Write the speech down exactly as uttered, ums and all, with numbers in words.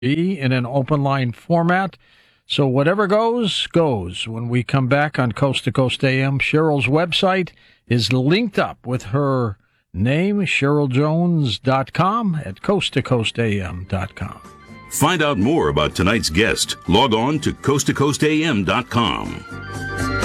in an open line format. So whatever goes, goes. When we come back on Coast to Coast A M, Cheryl's website is linked up with her name, cheryl jones dot com at coast to coast a m dot com. Find out more about tonight's guest. Log on to coast to coast a m dot com.